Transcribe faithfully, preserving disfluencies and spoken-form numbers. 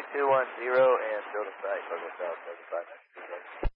two one zero and building site, Douglas South, seven five nine.